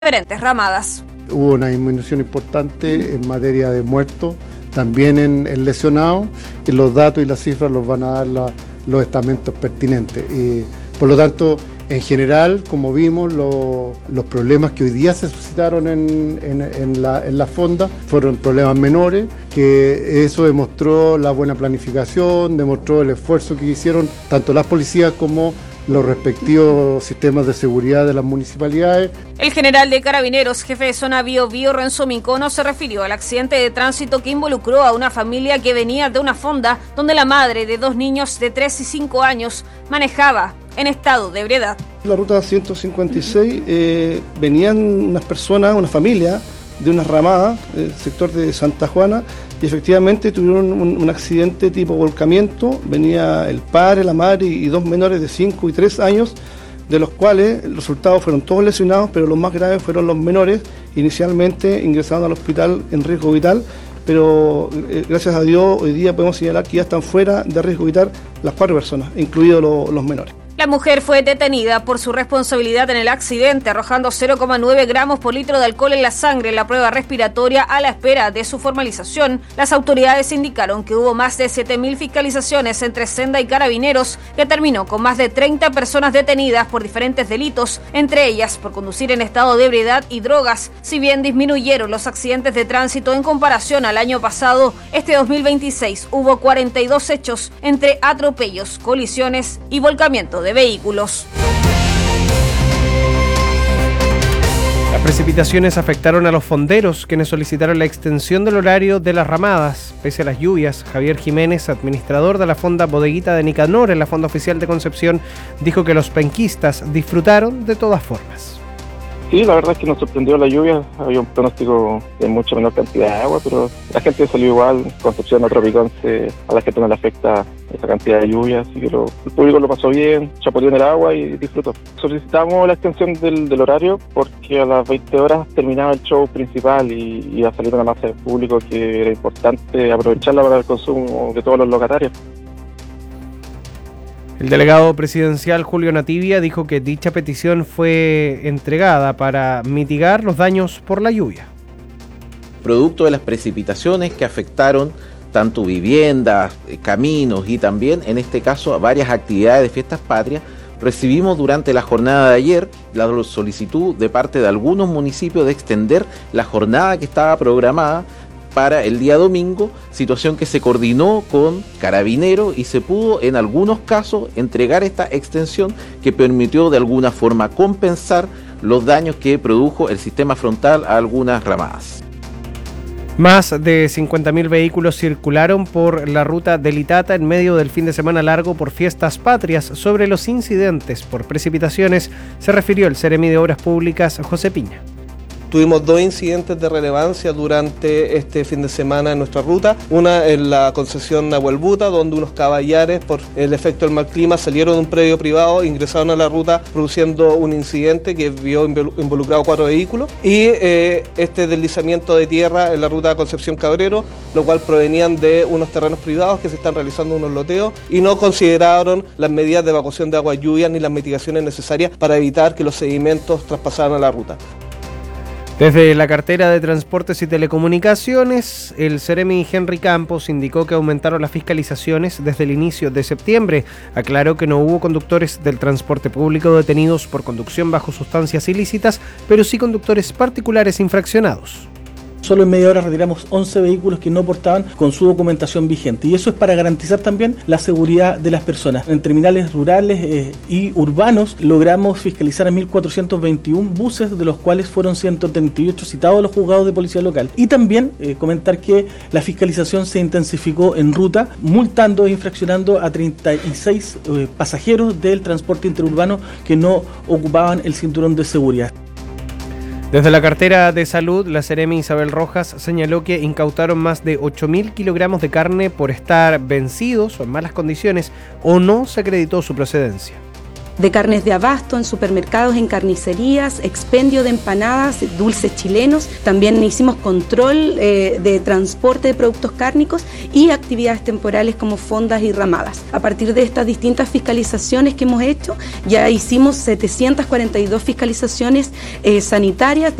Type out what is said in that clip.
diferentes ramadas. Hubo una disminución importante en materia de muertos, también en lesionados, y los datos y las cifras los van a dar los estamentos pertinentes. Y, por lo tanto, en general, como vimos, los problemas que hoy día se suscitaron en la fonda fueron problemas menores, que eso demostró la buena planificación, demostró el esfuerzo que hicieron tanto las policías como los respectivos sistemas de seguridad de las municipalidades. El general de Carabineros, jefe de zona Biobío, Renzo Mincono, se refirió al accidente de tránsito que involucró a una familia que venía de una fonda donde la madre de 2 niños de 3 y 5 años manejaba en estado de ebriedad. La ruta 156 venían unas personas, una familia de una ramada del sector de Santa Juana, y efectivamente tuvieron un accidente tipo volcamiento. Venía el padre, la madre y 2 menores de 5 y 3 años, de los cuales los resultados fueron todos lesionados, pero los más graves fueron los menores. Inicialmente ingresaron al hospital en riesgo vital, pero gracias a Dios hoy día podemos señalar que ya están fuera de riesgo vital las 4 personas, incluidos los menores. La mujer fue detenida por su responsabilidad en el accidente, arrojando 0,9 gramos por litro de alcohol en la sangre en la prueba respiratoria a la espera de su formalización. Las autoridades indicaron que hubo más de 7.000 fiscalizaciones entre Senda y Carabineros, que terminó con más de 30 personas detenidas por diferentes delitos, entre ellas por conducir en estado de ebriedad y drogas. Si bien disminuyeron los accidentes de tránsito en comparación al año pasado, este 2026 hubo 42 hechos entre atropellos, colisiones y volcamiento de vehículos. Las precipitaciones afectaron a los fonderos, quienes solicitaron la extensión del horario de las ramadas. Pese a las lluvias, Javier Jiménez, administrador de la fonda Bodeguita de Nicanor en la Fonda Oficial de Concepción, dijo que los penquistas disfrutaron de todas formas. Sí, la verdad es que nos sorprendió la lluvia. Había un pronóstico de mucha menor cantidad de agua, pero la gente salió igual. Concepción, Tropiconce, a la gente no le afecta esa cantidad de lluvia, así que el público lo pasó bien, chapoteó en el agua y disfrutó. Solicitamos la extensión del horario porque a las 20 horas terminaba el show principal y iba a salir una masa de público que era importante aprovecharla para el consumo de todos los locatarios. El delegado presidencial Julio Nativia dijo que dicha petición fue entregada para mitigar los daños por la lluvia. Producto de las precipitaciones que afectaron tanto viviendas, caminos y también, en este caso, varias actividades de fiestas patrias, recibimos durante la jornada de ayer la solicitud de parte de algunos municipios de extender la jornada que estaba programada para el día domingo, situación que se coordinó con Carabineros y se pudo en algunos casos entregar esta extensión que permitió de alguna forma compensar los daños que produjo el sistema frontal a algunas ramadas. Más de 50.000 vehículos circularon por la ruta del Itata en medio del fin de semana largo por fiestas patrias. Sobre los incidentes por precipitaciones se refirió el Seremi de Obras Públicas, José Piña. Tuvimos 2 incidentes de relevancia durante este fin de semana en nuestra ruta. Una en la concesión Nahuelbuta, donde unos caballares, por el efecto del mal clima, salieron de un predio privado, ingresaron a la ruta produciendo un incidente que vio involucrado 4 vehículos. Y este deslizamiento de tierra en la ruta Concepción Cabrero, lo cual provenían de unos terrenos privados que se están realizando unos loteos y no consideraron las medidas de evacuación de agua lluvia ni las mitigaciones necesarias para evitar que los sedimentos traspasaran a la ruta. Desde la cartera de Transportes y Telecomunicaciones, el Seremi Henry Campos indicó que aumentaron las fiscalizaciones desde el inicio de septiembre. Aclaró que no hubo conductores del transporte público detenidos por conducción bajo sustancias ilícitas, pero sí conductores particulares infraccionados. Solo en media hora retiramos 11 vehículos que no portaban con su documentación vigente, y eso es para garantizar también la seguridad de las personas. En terminales rurales y urbanos logramos fiscalizar a 1.421 buses, de los cuales fueron 138 citados a los juzgados de policía local. Y también comentar que la fiscalización se intensificó en ruta, multando e infraccionando a 36 pasajeros del transporte interurbano que no ocupaban el cinturón de seguridad. Desde la cartera de salud, la Seremi Isabel Rojas señaló que incautaron más de 8.000 kilogramos de carne por estar vencidos o en malas condiciones o no se acreditó su procedencia. de carnes de abasto en supermercados, en carnicerías, expendio de empanadas, dulces chilenos. También hicimos control de transporte de productos cárnicos y actividades temporales como fondas y ramadas. A partir de estas distintas fiscalizaciones que hemos hecho, ya hicimos 742 fiscalizaciones sanitarias.